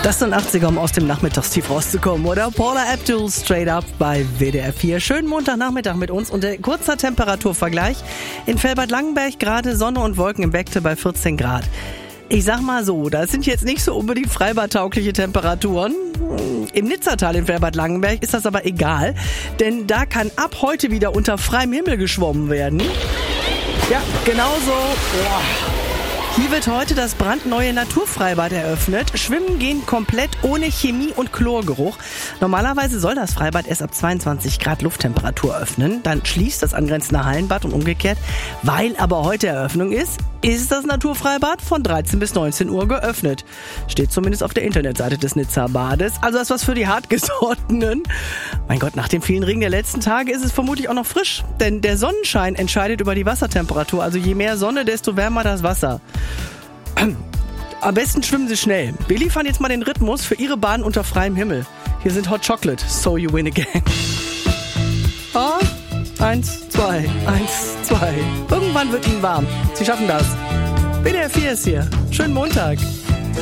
Das sind 80er, um aus dem Nachmittagstief rauszukommen, oder? Paula Abdul, Straight Up bei WDR 4. Schönen Montagnachmittag mit uns und kurzer Temperaturvergleich. In Velbert-Langenberg gerade Sonne und Wolken im Bäckte bei 14 Grad. Ich sag mal so, das sind jetzt nicht so unbedingt freibadtaugliche Temperaturen. Im Nitzertal in Velbert-Langenberg ist das aber egal, denn da kann ab heute wieder unter freiem Himmel geschwommen werden. Ja, genau so. Boah. Hier wird heute das brandneue Naturfreibad eröffnet. Schwimmen gehen komplett ohne Chemie- und Chlorgeruch. Normalerweise soll das Freibad erst ab 22 Grad Lufttemperatur öffnen. Dann schließt das angrenzende Hallenbad und umgekehrt. Weil aber heute Eröffnung ist das Naturfreibad von 13 bis 19 Uhr geöffnet. Steht zumindest auf der Internetseite des Nizza Bades. Also das ist was für die Hartgesottenen. Mein Gott, nach dem vielen Regen der letzten Tage ist es vermutlich auch noch frisch. Denn der Sonnenschein entscheidet über die Wassertemperatur. Also je mehr Sonne, desto wärmer das Wasser. Am besten schwimmen Sie schnell. Wir liefern jetzt mal den Rhythmus für Ihre Bahn unter freiem Himmel. Hier sind Hot Chocolate, So You Win Again. 1, 2, 1, 2. Irgendwann wird Ihnen warm. Sie schaffen das. WDR 4 ist hier. Schönen Montag.